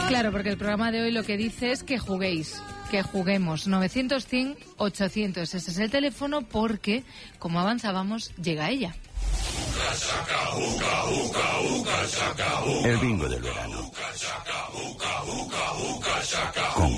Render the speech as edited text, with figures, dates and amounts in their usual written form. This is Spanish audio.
Claro, porque el programa de hoy lo que dice es que juguéis, que juguemos. 900-100-800, ese es el teléfono, porque, como avanzábamos, llega ella. El bingo del verano. Con